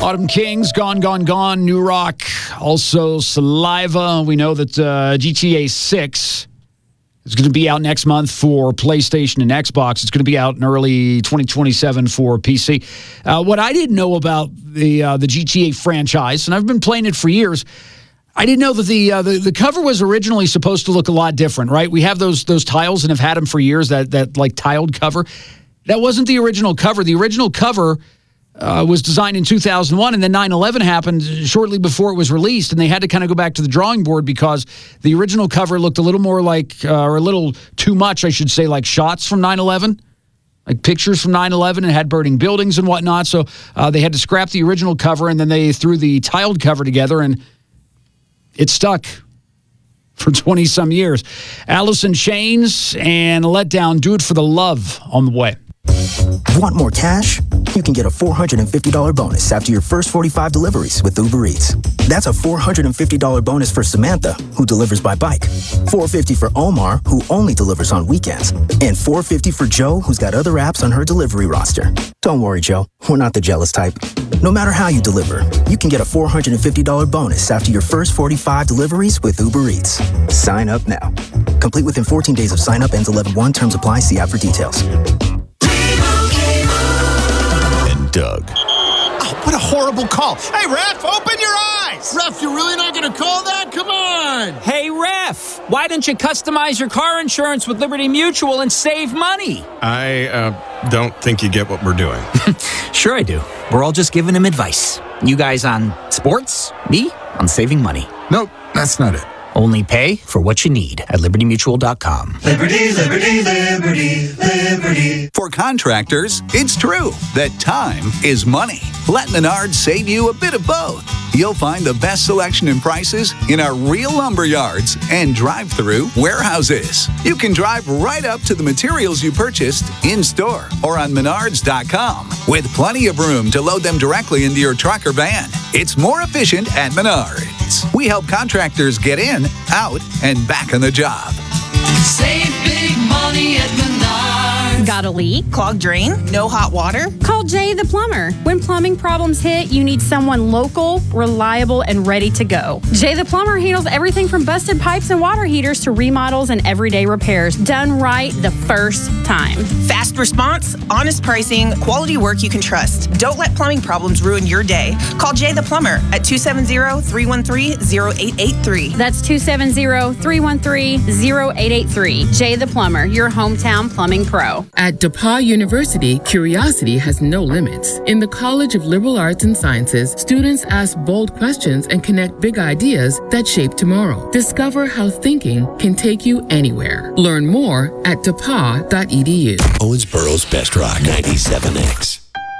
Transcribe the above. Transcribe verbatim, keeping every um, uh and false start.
Autumn Kings, Gone, Gone, Gone, New Rock, also Saliva. We know that uh, G T A six is going to be out next month for PlayStation and Xbox. It's going to be out in early twenty twenty-seven for P C. Uh, what I didn't know about the uh, the G T A franchise, and I've been playing it for years, I didn't know that the, uh, the the cover was originally supposed to look a lot different, right? We have those those tiles and have had them for years, that that like tiled cover. That wasn't the original cover. The original cover uh, was designed in two thousand one, and then nine eleven happened shortly before it was released, and they had to kind of go back to the drawing board because the original cover looked a little more like, uh, or a little too much, I should say, like shots from nine eleven, like pictures from nine eleven, and had burning buildings and whatnot. So uh, they had to scrap the original cover, and then they threw the tiled cover together, and it stuck for twenty-some years. Alice in Chains and Let Down, Do It for the Love on the way. Want more cash? You can get a four hundred fifty dollars bonus after your first forty-five deliveries with Uber Eats. That's a four hundred fifty dollars bonus for Samantha, who delivers by bike, four hundred fifty dollars for Omar, who only delivers on weekends, and four hundred fifty dollars for Joe, who's got other apps on her delivery roster. Don't worry, Joe. We're not the jealous type. No matter how you deliver, you can get a four hundred fifty dollars bonus after your first forty-five deliveries with Uber Eats. Sign up now. Complete within fourteen days of sign up. Ends eleven one. Terms apply. See app for details. Doug. Oh, what a horrible call. Hey, ref, open your eyes. Ref, you're really not going to call that? Come on. Hey, ref, why don't you customize your car insurance with Liberty Mutual and save money? I uh, don't think you get what we're doing. Sure I do. We're all just giving him advice. You guys on sports, me on saving money. Nope, that's not it. Only pay for what you need at liberty mutual dot com. Liberty, liberty, liberty, liberty. For contractors, it's true that time is money. Let Menards save you a bit of both. You'll find the best selection and prices in our real lumber yards and drive-through warehouses. You can drive right up to the materials you purchased in-store or on menards dot com with plenty of room to load them directly into your truck or van. It's more efficient at Menards. We help contractors get in, out, and back on the job. Save big money at Menards. Got a leak? Clogged drain? No hot water? Call Jay the Plumber. When plumbing problems hit, you need someone local, reliable, and ready to go. Jay the Plumber handles everything from busted pipes and water heaters to remodels and everyday repairs. Done right the first time. Fast response, honest pricing, quality work you can trust. Don't let plumbing problems ruin your day. Call Jay the Plumber at two seven zero, three one three, zero eight eight three. That's two seven zero, three one three, zero eight eight three. Jay the Plumber, your hometown plumbing pro. At DePauw University, curiosity has no limits. In the College of Liberal Arts and Sciences, students ask bold questions and connect big ideas that shape tomorrow. Discover how thinking can take you anywhere. Learn more at depaw dot e d u. Owensboro's Best Rock ninety-seven X.